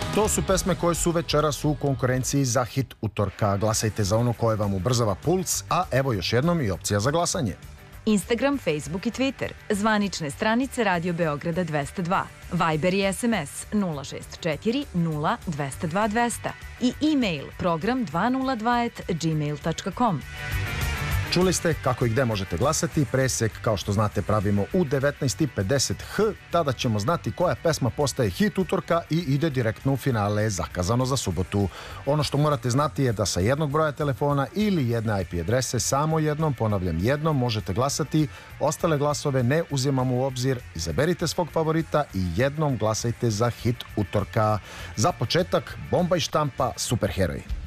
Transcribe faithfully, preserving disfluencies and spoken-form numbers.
To su pesme koje su večeras u konkurenciji za hit utorka. Glasajte za ono koje vam ubrzava puls, a evo još jednom i opcija za glasanje. Instagram, Facebook i Twitter, zvanične stranice Radio Beograda dvesta dva, Viber i S M S nula šest četiri nula dvesta dva dvesta i e-mail program dvesta dva at gmail tačka com. Čuli ste kako i gde možete glasati. Presek, kao što znate, pravimo u devetnaest i pedeset h. Tada ćemo znati koja pesma postaje hit utorka i ide direktno u finale zakazano za subotu. Ono što morate znati je da sa jednog broja telefona ili jedne I P adrese samo jednom, ponavljam jednom, možete glasati. Ostale glasove ne uzimamo u obzir. Izaberite svog favorita i jednom glasajte za hit utorka. Za početak, Bomba i štampa, Superheroj.